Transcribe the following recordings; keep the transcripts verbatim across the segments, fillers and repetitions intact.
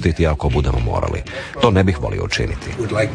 popustiti ako budemo morali. To ne bih volio učiniti.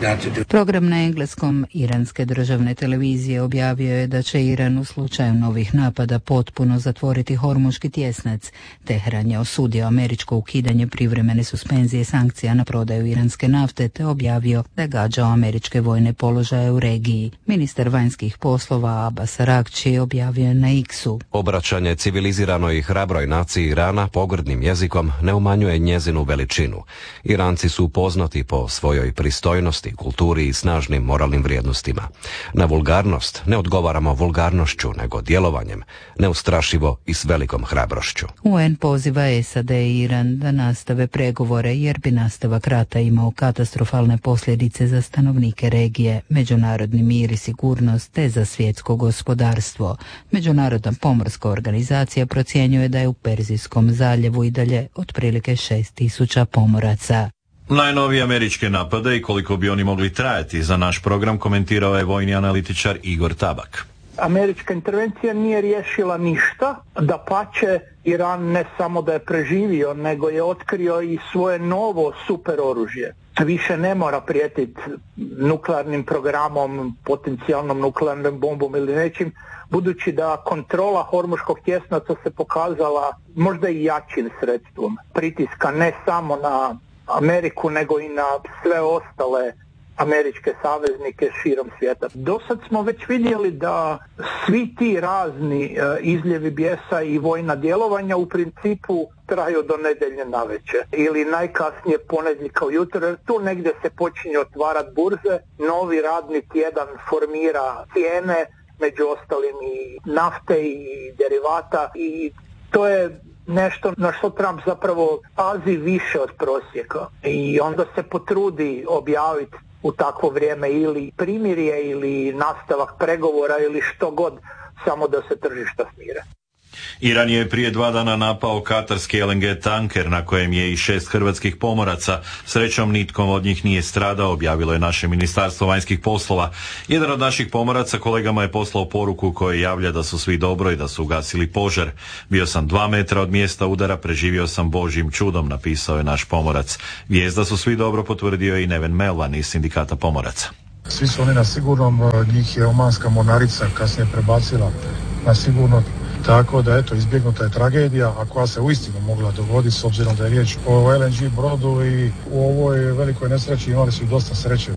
Program na engleskom iranske državne televizije objavio je da će Iran u slučaju novih napada potpuno zatvoriti Hormuški tjesnac. Teheran je osudio američko ukidanje privremene suspenzije sankcija na prodaju iranske nafte te objavio da je gađao američke vojne položaje u regiji. Ministar vanjskih poslova Abbas Araghči objavio na X-u: Obraćanje civiliziranoj i hrabroj naciji Irana pogrdnim jezikom ne umanjuje njezinu veličinu. Iranci su poznati po svojoj pristojnosti, kulturi i snažnim moralnim vrijednostima. Na vulgarnost ne odgovaramo vulgarnošću, nego djelovanjem, neustrašivo i s velikom hrabrošću. U en poziva S A D i Iran da nastave pregovore jer bi nastavak rata imao katastrofalne posljedice za stanovnike regije, međunarodni mir i sigurnost te za svjetsko gospodarstvo. Međunarodna pomorska organizacija procjenjuje da je u Perzijskom zaljevu i dalje otprilike šest tisuća pomoraca. Najnovije američke napade i koliko bi oni mogli trajati za naš program komentirao je vojni analitičar Igor Tabak. Američka intervencija nije riješila ništa, dapače Iran ne samo da je preživio, nego je otkrio i svoje novo super oružje. Više ne mora prijetiti nuklearnim programom, potencijalnom nuklearnom bombom ili nečim, budući da kontrola Hormuškog tjesnaca se pokazala možda i jačim sredstvom pritiska ne samo na Ameriku, nego i na sve ostale američke saveznike širom svijeta. Dosad smo već vidjeli da svi ti razni e, izljevi bijesa i vojna djelovanja u principu traju do nedjelje navečer ili najkasnije ponedjeljka ujutro, jer tu negdje se počinje otvarati burze, novi radni tjedan formira cijene, među ostalim i nafte i derivata, i to je nešto na što Trump zapravo pazi više od prosjeka i onda se potrudi objaviti u takvo vrijeme ili primirje ili nastavak pregovora ili što god, samo da se tržišta smire. Iran je prije dva dana napao katarski L N G tanker na kojem je i šest hrvatskih pomoraca. Srećom nitko od njih nije stradao, objavilo je naše Ministarstvo vanjskih poslova. Jedan od naših pomoraca kolegama je poslao poruku koja javlja da su svi dobro i da su ugasili požar. Bio sam dva metra od mjesta udara, preživio sam božjim čudom, napisao je naš pomorac. Vijest da su svi dobro potvrdio i Neven Melvan iz sindikata pomoraca. Svi su oni na sigurnom, njih je omanska mornarica kasnije prebacila na sigurno. Tako da eto, izbjegnuta je tragedija, a koja se uistinu mogla dogoditi s obzirom da je riječ o L N G brodu i u ovoj velikoj nesreći imali su dosta sreće.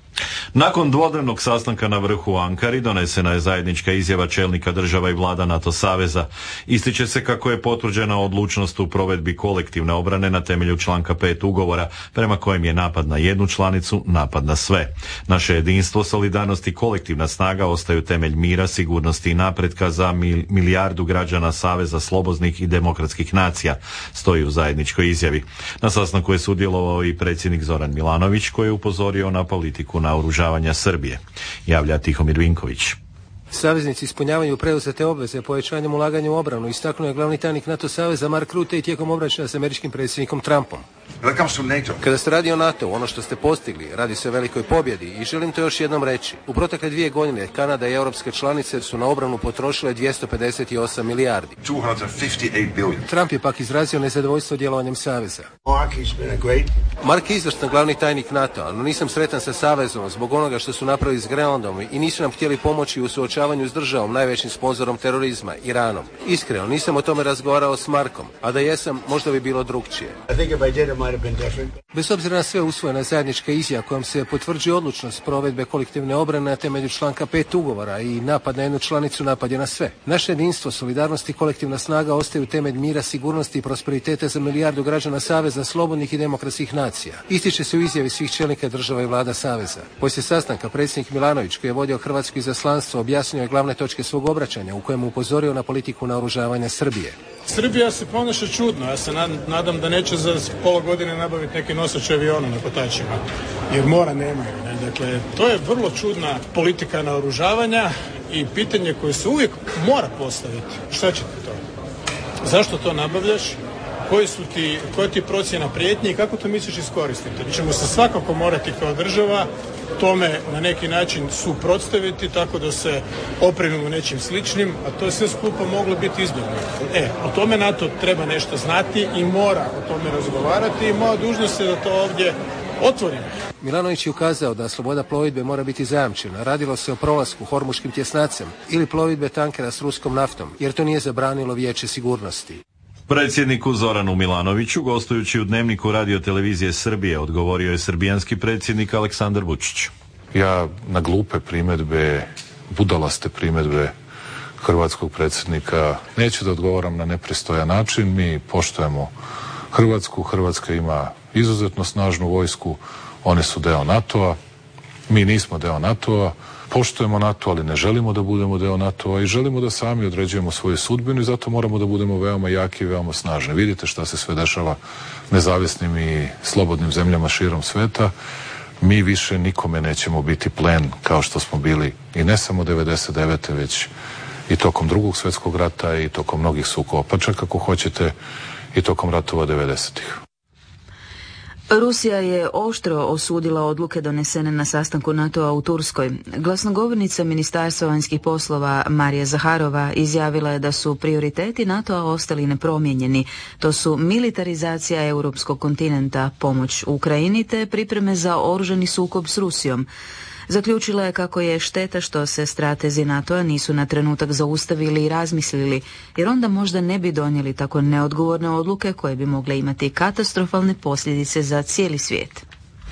Nakon dvodnevnog sastanka na vrhu u Ankari donesena je zajednička izjava čelnika država i vlada NATO saveza. Ističe se kako je potvrđena odlučnost u provedbi kolektivne obrane na temelju članka pet ugovora, prema kojem je napad na jednu članicu napad na sve. Naše jedinstvo, solidarnost i kolektivna snaga ostaju temelj mira, sigurnosti i napretka za mil, milijardu građana saveza slobodnih i demokratskih nacija, stoji u zajedničkoj izjavi. Na sastanku je sudjelovao i predsjednik Zoran Milanović, koji je upozorio na politiku naoružavanja Srbije. Javlja Tihomir Vinković. Saveznici ispunjavaju preuzete obveze povećanjem ulaganja u obranu, istaknuo je glavni tajnik NATO saveza Mark Rutte i tijekom obračuna s američkim predsjednikom Trumpom. Kada se radi o NATO, ono što ste postigli, radi se o velikoj pobjedi i želim to još jednom reći. U protekle dvije godine Kanada i europske članice su na obranu potrošile dvjesto pedeset osam milijardi. Trump je pak izrazio nezadovoljstvo djelovanjem saveza. Mark je izvrstan glavni tajnik NATO-a, no nisam sretan sa savezom zbog onoga što su napravili s Grenlandom i nisu nam htjeli pomoći u suočavanju s državom, najvećim sponzorom terorizma, Iranom. Iskreno, nisam o tome razgovarao s Markom, a da jesam, možda bi bilo drugčije. Bez obzira na sve usvojena zajednička izjava kojom se potvrđuje odlučnost provedbe kolektivne obrane na temelju članka pet ugovora i napad na jednu članicu napad je na sve. Naše jedinstvo, solidarnost i kolektivna snaga ostaju temelj mira, sigurnosti i prosperiteta za milijardu građana saveza slobodnih i demokratskih nacija. Ističe se u izjavi svih čelnika država i vlada saveza. Poslije sastanka predsjednik Milanović, koji je vodio hrvatsko izaslanstvo, objasnio je glavne točke svog obraćanja u kojem upozorio na politiku naoružavanja Srbije. Srbija se ponaša čudno, ja se nadam da neće za pola godine nabaviti neki nosač aviona na kotačima, jer mora nemaju. Ne? Dakle, to je vrlo čudna politika naoružavanja i pitanje koje se uvijek mora postaviti. Šta će ti to? Zašto to nabavljaš? Koji su ti, koja ti je procjena prijetnje i kako to misliš iskoristiti? Mi ćemo se svakako morati kao država tome na neki način suprotstaviti tako da se opremimo nečim sličnim, a to je sve skupa moglo biti izbjegnuto. E, o tome NATO treba nešto znati i mora o tome razgovarati i moja dužnost je da to ovdje otvorim. Milanović je ukazao da sloboda plovidbe mora biti zajamčena. Radilo se o prolasku hormuškim tjesnacem ili plovidbe tankera s ruskom naftom, jer to nije zabranilo Vijeće sigurnosti. Predsjedniku Zoranu Milanoviću, gostujući u Dnevniku radiotelevizije Srbije, odgovorio je srbijanski predsjednik Aleksandar Vučić. Ja na glupe primjedbe, budalaste primjedbe hrvatskog predsjednika neću da odgovaram na nepristojan način. Mi poštujemo Hrvatsku, Hrvatska ima izuzetno snažnu vojsku, oni su deo NATO-a, mi nismo deo NATO-a, poštujemo NATO, ali ne želimo da budemo deo NATO-a i želimo da sami određujemo svoju sudbinu i zato moramo da budemo veoma jaki i veoma snažni. Vidite šta se sve dešava nezavisnim i slobodnim zemljama širom sveta. Mi više nikome nećemo biti plen kao što smo bili i ne samo devedeset devete već i tokom drugog svjetskog rata i tokom mnogih sukoba, pa čak ako hoćete i tokom ratova devedesetih. Rusija je oštro osudila odluke donesene na sastanku NATO-a u Turskoj. Glasnogovornica Ministarstva vanjskih poslova Marija Zaharova izjavila je da su prioriteti NATO-a ostali nepromijenjeni. To su militarizacija europskog kontinenta, pomoć Ukrajini te pripreme za oružani sukob s Rusijom. Zaključila je kako je šteta što se stratezi NATO-a nisu na trenutak zaustavili i razmislili, jer onda možda ne bi donijeli tako neodgovorne odluke koje bi mogle imati katastrofalne posljedice za cijeli svijet.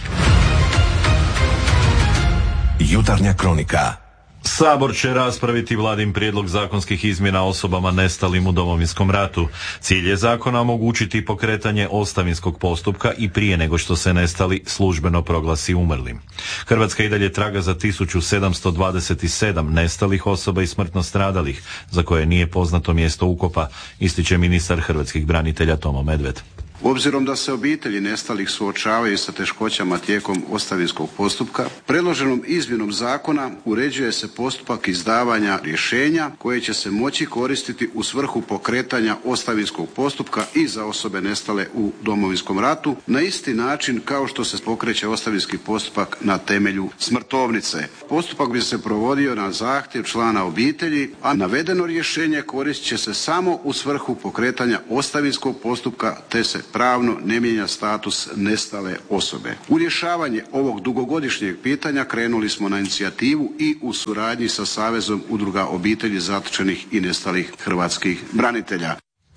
Jutarnja kronika. Sabor će raspraviti Vladin prijedlog zakonskih izmjena osobama nestalim u Domovinskom ratu. Cilj je zakona omogućiti pokretanje ostavinskog postupka i prije nego što se nestali službeno proglasi umrlim. Hrvatska i dalje traga za tisuću sedamsto dvadeset sedam nestalih osoba i smrtno stradalih, za koje nije poznato mjesto ukopa, ističe ministar hrvatskih branitelja Tomo Medved. Obzirom da se obitelji nestalih suočavaju sa teškoćama tijekom ostavinskog postupka, predloženom izmjenom zakona uređuje se postupak izdavanja rješenja koje će se moći koristiti u svrhu pokretanja ostavinskog postupka i za osobe nestale u Domovinskom ratu na isti način kao što se pokreće ostavinski postupak na temelju smrtovnice. Postupak bi se provodio na zahtjev člana obitelji, a navedeno rješenje koristit će se samo u svrhu pokretanja ostavinskog postupka te se pravno ne mijenja status nestale osobe. U rješavanje ovog dugogodišnjeg pitanja krenuli smo na inicijativu i u suradnji sa Savezom udruga obitelji zatočenih i nestalih hrvatskih branitelja.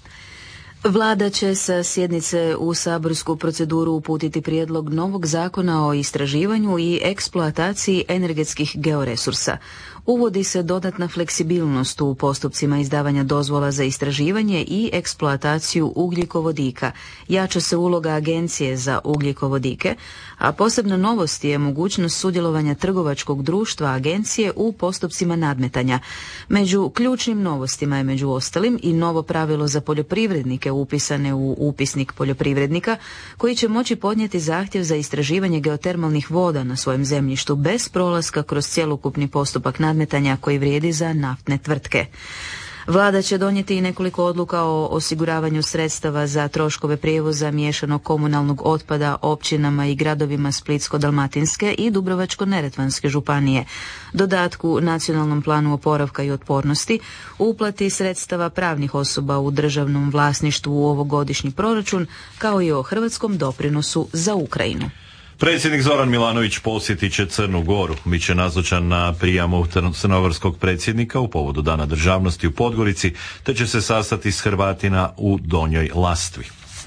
Vlada će sa sjednice u saborsku proceduru uputiti prijedlog novog zakona o istraživanju i eksploataciji energetskih georesursa. Uvodi se dodatna fleksibilnost u postupcima izdavanja dozvola za istraživanje i eksploataciju ugljikovodika. Jača se uloga Agencije za ugljikovodike, a posebna novost je mogućnost sudjelovanja trgovačkog društva agencije u postupcima nadmetanja. Među ključnim novostima je među ostalim i novo pravilo za poljoprivrednike upisane u upisnik poljoprivrednika, koji će moći podnijeti zahtjev za istraživanje geotermalnih voda na svojem zemljištu bez prolaska kroz cjelokupni postupak nadmetanja koji vrijedi za naftne tvrtke. Vlada će donijeti i nekoliko odluka o osiguravanju sredstava za troškove prijevoza miješanog komunalnog otpada općinama i gradovima Splitsko-dalmatinske i Dubrovačko-neretvanske županije, dodatku Nacionalnom planu oporavka i otpornosti, uplati sredstava pravnih osoba u državnom vlasništvu u ovogodišnji proračun, kao i o hrvatskom doprinosu za Ukrajinu. Predsjednik Zoran Milanović posjetit će Crnu Goru. Biće nazočan na prijamu crnogorskog predsjednika u povodu Dana državnosti u Podgorici, te će se sastati s Hrvatima u Donjoj Lastvi.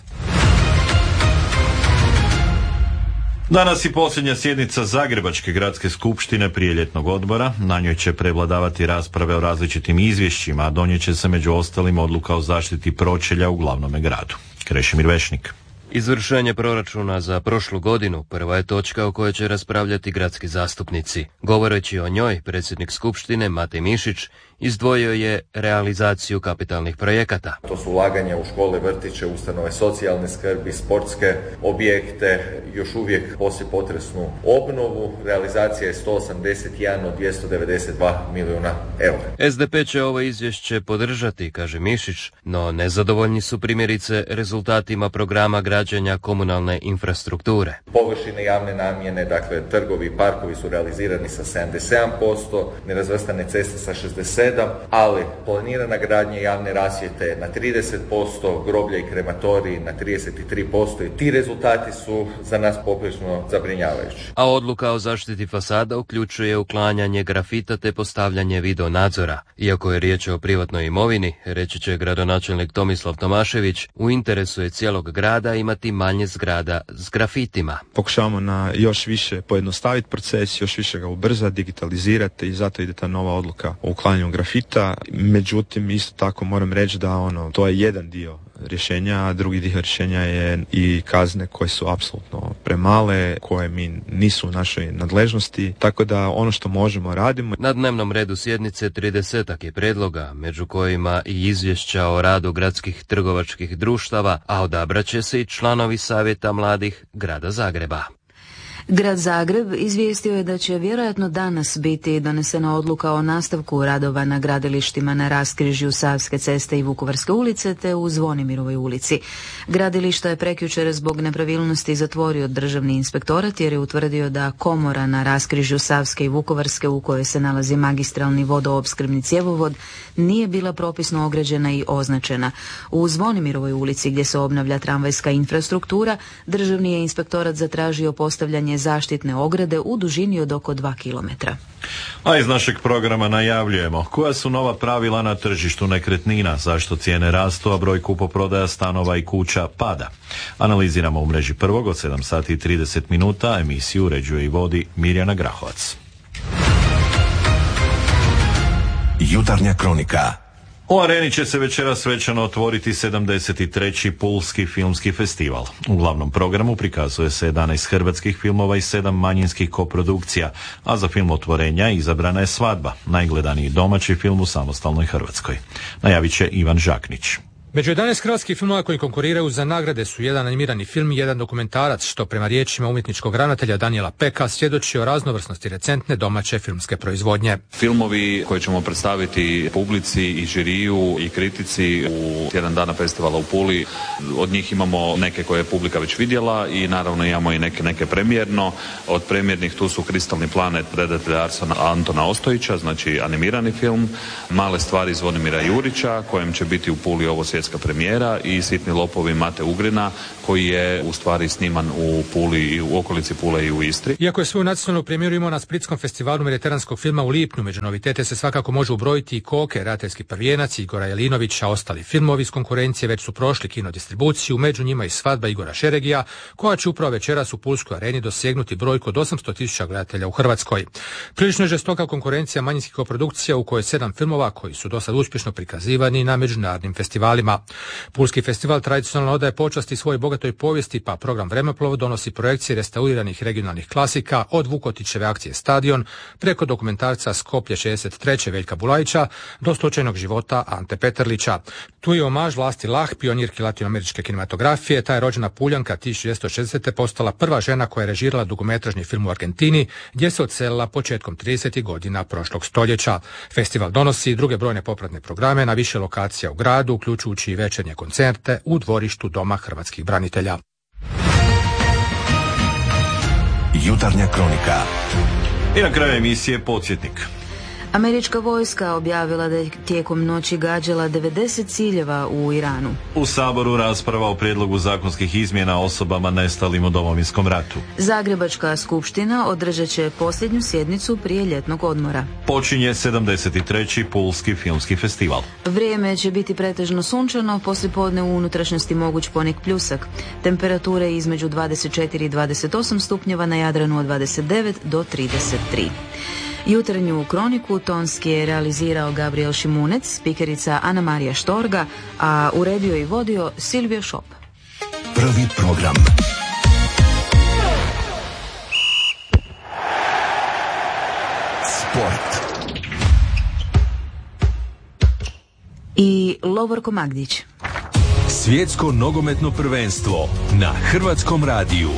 Danas i posljednja sjednica Zagrebačke gradske skupštine prije ljetnog odbora. Na njoj će prevladavati rasprave o različitim izvješćima, a donijet će se među ostalim odluka o zaštiti pročelja u glavnome gradu. Krešimir Vešnik. Izvršenje proračuna za prošlu godinu prva je točka o kojoj će raspravljati gradski zastupnici. Govoreći o njoj, predsjednik Skupštine Matej Mišić Izdvojio je realizaciju kapitalnih projekata. To su ulaganja u škole, vrtiće, ustanove socijalne skrbi, sportske objekte, još uvijek poslijepotresnu obnovu. Realizacija je sto osamdeset jedan od dvjesto devedeset dva milijuna eura. S D P će ovo izvješće podržati, kaže Mišić, no nezadovoljni su primjerice rezultatima programa građenja komunalne infrastrukture. Površine javne namjene, dakle trgovi i parkovi su realizirani sa sedamdeset sedam posto, nerazvrstane ceste sa šezdeset sedam, ali planirana gradnja javne rasvjete na trideset posto, groblja i krematoriji na trideset tri posto i ti rezultati su za nas poprilično zabrinjavajući. A odluka o zaštiti fasada uključuje uklanjanje grafita te postavljanje video nadzora. Iako je riječ o privatnoj imovini, reći će gradonačelnik Tomislav Tomašević, u interesu je cijelog grada imati manje zgrada s grafitima. Pokušavamo na još više pojednostaviti proces, još više ga ubrzati, digitalizirati i zato ide ta nova odluka o uklanjanju grafita. Međutim, isto tako moram reći da ono, to je jedan dio rješenja, a drugi dio rješenja je i kazne koje su apsolutno premale, koje mi nisu u našoj nadležnosti, tako da ono što možemo radimo. Na dnevnom redu sjednice tridesetak je predloga, među kojima i izvješća o radu gradskih trgovačkih društava, a odabrat će se i članovi Savjeta mladih Grada Zagreba. Grad Zagreb izvijestio je da će vjerojatno danas biti donesena odluka o nastavku radova na gradilištima na raskrižju Savske ceste i Vukovarske ulice te u Zvonimirovoj ulici. Gradilišta je prekjučer zbog nepravilnosti zatvorio državni inspektorat jer je utvrdio da komora na raskrižju Savske i Vukovarske u kojoj se nalazi magistralni vodoopskrbni cjevovod nije bila propisno ograđena i označena. U Zvonimirovoj ulici gdje se obnavlja tramvajska infrastruktura, državni je inspektorat zatražio postavljanje zaštitne ograde u dužini od oko dva kilometra. A iz našeg programa najavljujemo koja su nova pravila na tržištu nekretnina, zašto cijene rastu, a broj kupoprodaja stanova i kuća pada. Analiziramo u mreži prvog od sedam sati i trideset minuta, emisiju uređuje i vodi Mirjana Grahovac. Jutarnja kronika. U Areni će se večeras svečano otvoriti sedamdeset treći Pulski filmski festival. U glavnom programu prikazuje se jedanaest hrvatskih filmova i sedam manjinskih koprodukcija, a za film otvorenja izabrana je Svadba, najgledaniji domaći film u samostalnoj Hrvatskoj. Najavit će Ivan Žaknić. Među jedanaest hrvatskih filmova koji konkuriraju za nagrade su jedan animirani film i jedan dokumentarac, što prema riječima umjetničkog ravnatelja Danijela Peka svjedoči o raznovrsnosti recentne domaće filmske proizvodnje. Filmovi koje ćemo predstaviti publici i žiriju i kritici u tjedan dana festivala u Puli, od njih imamo neke koje je publika već vidjela i naravno imamo i neke, neke premijerno. Od premijernih tu su Kristalni planet redatelja Arsena Antona Ostojića, znači animirani film, Male stvari Zvonimira Jurića, kojem će biti u Puli ovo svjetska premijera, i Sitni lopovi Mate Ugrina, koji je u stvari sniman u Puli i u okolici Pule i u Istri. Iako je svoju nacionalnu premijeru imao na Splitskom festivalu mediteranskog filma u lipnju, među novitete se svakako može ubrojiti i Koke, Rateljski prvijenac Igora Jelinovića. Ostali filmovi iz konkurencije već su prošli kinodistribuciju, među njima i Svadba Igora Šeregija, koja će upravo večeras u Pulskoj areni dosegnuti brojku od osamsto tisuća gledatelja u Hrvatskoj. Prilično je žestoka konkurencija manjinskih koprodukcija u kojoj sedam filmova koji su dosad uspješno prikazivani na međunarodnim festivalima. Pulski festival tradicionalno odaje počasti svojoj bogatoj povijesti, pa program Vremeplov donosi projekcije restauriranih regionalnih klasika od Vukotićeve akcije Stadion preko dokumentarca Skoplje šezdeset treće Veljka Bulajića do slučajnog života Ante Peterlića. Tu je omaž Vlasti Lah, pionirki latinoameričke kinematografije. Ta je rođena Puljanka tisuću devetsto šezdesete postala prva žena koja je režirala dugometražni film u Argentini, gdje se odselila početkom tridesetih godina prošlog stoljeća. Festival donosi i druge brojne popratne programe na više lokacija u gradu, uključujući i večernje koncerte u dvorištu Doma hrvatskih branitelja. Jutarnja kronika. I na kraju emisije podsjetnik. Američka vojska objavila da je tijekom noći gađala devedeset ciljeva u Iranu. U Saboru rasprava o prijedlogu zakonskih izmjena osobama nestalim u Domovinskom ratu. Zagrebačka skupština održat će posljednju sjednicu prije ljetnog odmora. Počinje sedamdeset treći Pulski filmski festival. Vrijeme će biti pretežno sunčano, poslijepodne u unutrašnjosti moguć ponik pljusak. Temperature između dvadeset četiri i dvadeset osam stupnjeva, na Jadranu od dvadeset devet do trideset tri. Jutarnju kroniku tonski je realizirao Gabriel Šimunec, spikerica Ana Marija Štorga, a uredio i vodio Silvio Šop. Prvi program. Sport. i Lovorko Magdić. Svjetsko nogometno prvenstvo na Hrvatskom radiju.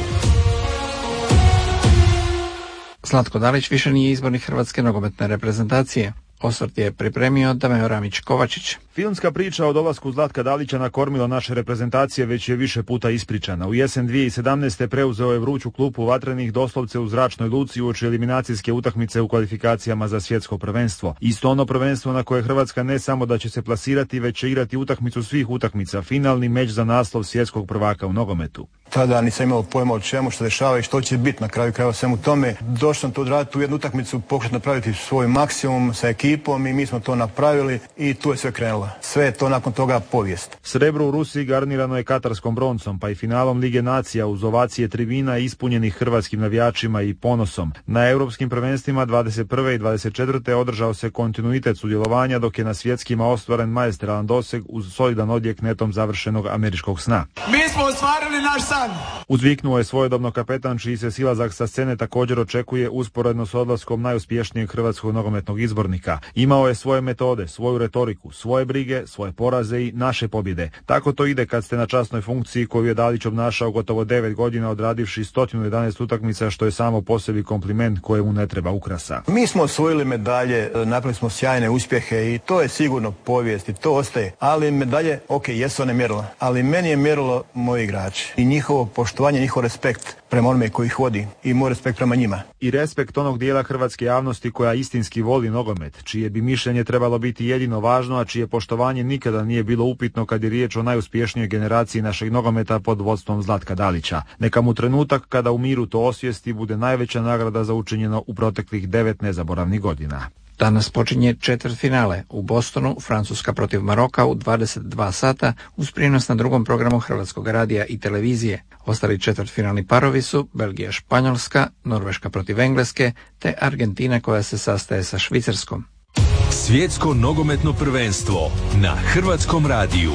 Zlatko Dalić više nije izbornik Hrvatske nogometne reprezentacije. Osvrt je pripremio Dameo Ramić-Kovačić. Filmska priča o dolasku Zlatka Dalića na kormilo naše reprezentacije već je više puta ispričana. U jesen dvije tisuće sedamnaeste. preuzeo je vruću klupu vatrenih doslovce u zračnoj luci uoči eliminacijske utakmice u kvalifikacijama za svjetsko prvenstvo. Isto ono prvenstvo na koje Hrvatska ne samo da će se plasirati, već će igrati utakmicu svih utakmica, finalni meč za naslov svjetskog prvaka u nogometu. Tada nisam imao pojma o čemu što dešava i što će biti na kraju krajeva svemu tome. Došao sam tu odraditi u jednu utakmicu, pokušati napraviti svoj maksimum sa ekipom i mi smo to napravili i tu je sve krenulo. Sve je to nakon toga povijest. Srebro u Rusiji garnirano je katarskom broncom, pa i finalom Lige nacija uz ovacije tribina ispunjenih hrvatskim navijačima i ponosom. Na europskim prvenstvima dvadeset prve i dvadeset četvrte održao se kontinuitet sudjelovanja, dok je na svjetskima ostvaren maestralan doseg uz solidan odjek netom završenog američkog sna. Mi smo ostvarili naš san. Uzviknuo je svojedobno kapetan, čiji se silazak sa scene također očekuje usporedno s odlaskom najuspješnijeg hrvatskog nogometnog izbornika. Imao je svoje metode, svoju retoriku, svoje brige, svoje poraze i naše pobjede. Tako to ide kad ste na časnoj funkciji koju je Dalić obnašao gotovo devet godina odradivši sto jedanaest utakmica, što je samo po sebi kompliment kojemu ne treba ukrasa. Mi smo osvojili medalje, napravili smo sjajne uspjehe i to je sigurno povijest i to ostaje. Ali medalje, ok, jesu one mjerilo, ali meni je mjerilo moji igrači i njihovo poštovanje, njihov respekt prema onome koji ih vodi i moj respekt prema njima. I respekt onog dijela hrvatske javnosti koja istinski voli nogomet, čije bi mišljenje trebalo biti jedino važno, a čije poštovanje nikada nije bilo upitno kad je riječ o najuspješnijoj generaciji našeg nogometa pod vodstvom Zlatka Dalića. Neka mu trenutak kada u miru to osvijesti bude najveća nagrada za učinjeno u proteklih devet nezaboravnih godina. Danas počinje četvrtfinale u Bostonu, Francuska protiv Maroka u dvadeset dva sata uz prijenos na drugom programu Hrvatskog radija i televizije. Ostali četvrtfinalni parovi su Belgija Španjolska, Norveška protiv Engleske te Argentina koja se sastaje sa Švicarskom. Svjetsko nogometno prvenstvo na Hrvatskom radiju.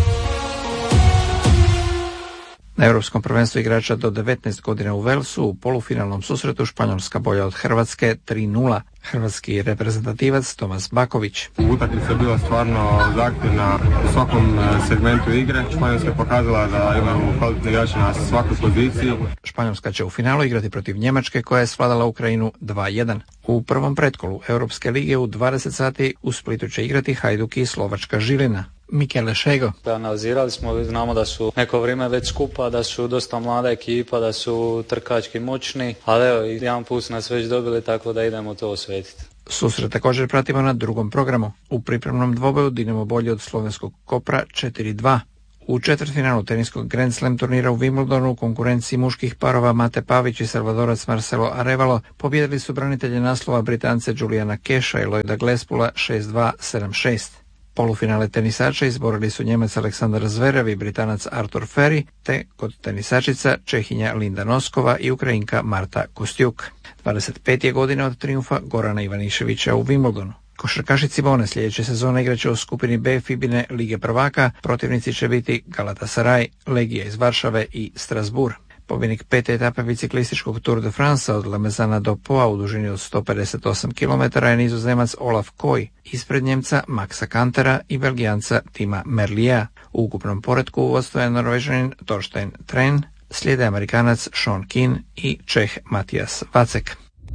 Na Europskom prvenstvu igrača do devetnaest godina u Velsu u polufinalnom susretu Španjolska bolja od Hrvatske tri nula. Hrvatski reprezentativac Tomas Baković. Utakmica je bila stvarno zahtjevna u svakom segmentu igre. Španjolska je pokazala da imaju kvalitetne igrače na svakoj poziciji. Španjolska će u finalu igrati protiv Njemačke koja je svladala Ukrajinu dva jedan. U prvom pretkolu Europske lige u dvadeset sati u Splitu će igrati Hajduk i Slovačka Žilina. Mikele Šego. Analizirali smo, znamo da su neko vrijeme već skupa, da su dosta mlada ekipa, da su trkački moćni, ali evo, jedan put su nas već dobili, tako da idemo to osvetiti. Susret također pratimo na drugom programu. U pripremnom dvoboju Dinamo bolje od slovenskog Kopra četiri dva. U četvrtfinalu teniskog Grand Slam turnira u Wimbledonu u konkurenciji muških parova Mate Pavić i Salvadorac Marcelo Arevalo pobijedili su branitelje naslova Britance Juliana Keša i Lloyda Glespula šest dva sedam šest. Polufinale tenisača izborili su Njemac Aleksandar Zverev i Britanac Artur Ferry, te kod tenisačica Čehinja Linda Noskova i Ukrajinka Marta Kostjuk. dvadeset pet je godina od triumfa Gorana Ivaniševića u Wimbledonu. Košarkaši Cibone sljedeće sezone igraće u skupini B Fibine Lige prvaka, protivnici će biti Galatasaray, Legija iz Varšave i Strasbourg. Pobjednik pete etape biciklističkog Tour de France od Lamezana do Poa u dužini od sto pedeset osam kilometara je Nizozemac Olaf Koy, ispred Njemca Maxa Kantera i Belgijanca Tima Merlija. U ukupnom poretku uvodstvo je Norvežanin Torstein Tren, slijede Amerikanac Sean Keane i Čeh Matijas Vacek.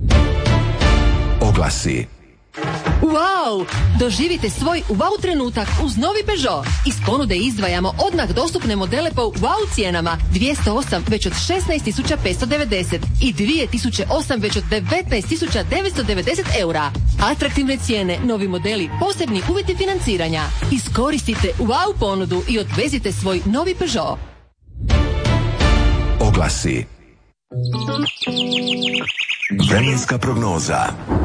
Oglasi. Wow! Doživite svoj wow trenutak uz novi Peugeot. Iz ponude izdvajamo odmah dostupne modele po wow cijenama. dvjesto osam već od šesnaest tisuća petsto devedeset i dvije tisuće osam već od devetnaest tisuća devetsto devedeset eura. Atraktivne cijene, novi modeli, posebni uvjeti financiranja. Iskoristite wow ponudu i odvezite svoj novi Peugeot. Oglasi. Vremenska prognoza.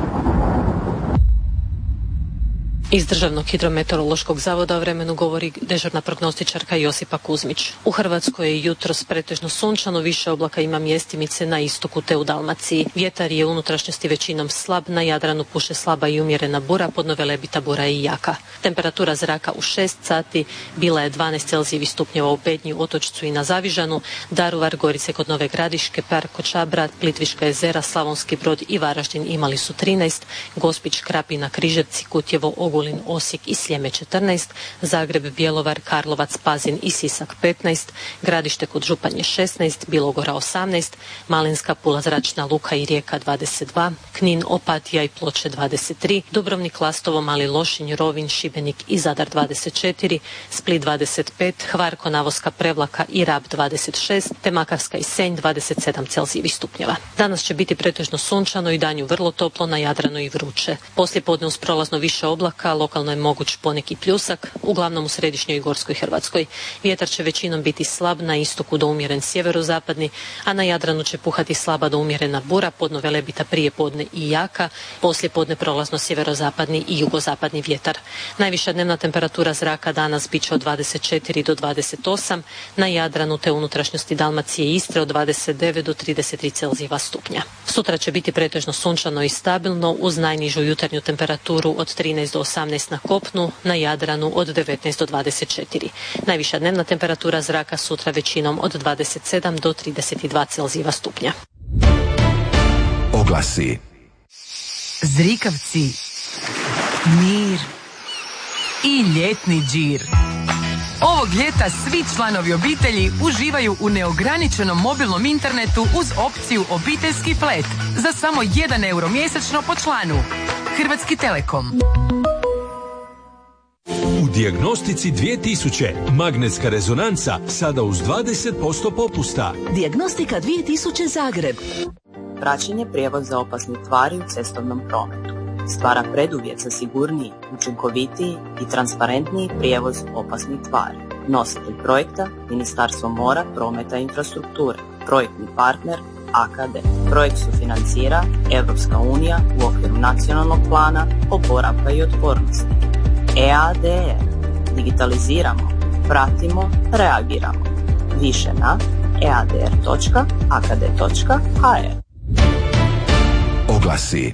Iz Državnog hidrometeorološkog zavoda o vremenu govori dežurna prognostičarka Josipa Kuzmić. U Hrvatskoj je jutros pretežno sunčano, više oblaka ima mjestimice na istoku te u Dalmaciji. Vjetar je u unutrašnjosti većinom slab, na Jadranu puše slaba i umjerena bura, pod Velebita bura i jaka. Temperatura zraka u šest sati bila je dvanaest celzijevih stupnjeva u Bednji, Otočcu i na Zavižanu, Daruvar, Gorice kod Nove Gradiške, Parko Čabra, Plitvička jezera, Slavonski Brod i Varaždin imali su trinaest, Gospić, Krapina, Križevci, Kutjevo, Ogulin Ogulin, Osijek i Sljeme četrnaest, Zagreb, Bjelovar, Karlovac, Pazin i Sisak petnaest, Gradište kod Županje šesnaest, Bilogora osamnaest, Malinska, Pula, Zračna luka i Rijeka dvadeset dva, Knin, Opatija i Ploče dvadeset tri, Dubrovnik, Lastovo, Mali Lošinj, Rovinj, Šibenik i Zadar dvadeset četiri, Split dvadeset pet, Hvar, Konavoska, Prevlaka i Rab dvadeset šest, te Makarska i Senj dvadeset sedam Celzijevih stupnjeva. Danas će biti pretežno sunčano i danju vrlo toplo, na Jadranu i vruće. Poslije podne uz prolazno više oblaka, lokalno je moguć poneki pljusak, uglavnom u središnjoj i gorskoj Hrvatskoj. Vjetar će većinom biti slab, na istoku do umjeren sjeverozapadni, a na Jadranu će puhati slaba do umjerena bura, podno Velebita prije podne i jaka, poslije podne prolazno sjeverozapadni i jugozapadni vjetar. Najviša dnevna temperatura zraka danas bit će od dvadeset četiri do dvadeset osam, na Jadranu te unutrašnjosti Dalmacije i Istre od dvadeset devet do trideset tri Celzijeva stupnja. Sutra će biti pretežno sunčano i stabilno uz najnižu jutarnju temperaturu od trinaest do osamnaest na kopnu, na Jadranu od devetnaest do dvadeset četiri. Najviša dnevna temperatura zraka sutra većinom od dvadeset sedam do trideset dva Celzijeva stupnja. Oglasi. Zrikavci, mir i ljetni džir. Ovog ljeta svi članovi obitelji uživaju u neograničenom mobilnom internetu uz opciju obiteljski flat za samo jedan euro mjesečno po članu. Hrvatski Telekom. U Dijagnostici dvije tisuće magnetska rezonanca sada uz dvadeset posto popusta. Dijagnostika dvije tisuće Zagreb. Praćenje prijevoza opasnih tvari u cestovnom prometu stvara preduvjet za sigurniji, učinkovitiji i transparentniji prijevoz opasnih tvari. Nositelj projekta Ministarstvo mora, prometa i infrastrukture. Projektni partner A K D. Projekt sufinancira Europska unija u okviru nacionalnog plana oporavka i otpornosti. E A D R. Digitaliziramo, pratimo, reagiramo. Više na e a d r točka a k d točka h r. Oglasi.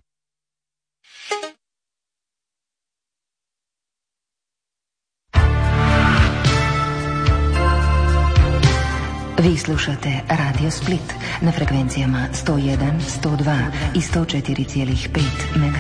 Vi slušate Radio Split na frekvencijama sto jedan, sto dva i sto četiri zarez pet MHz.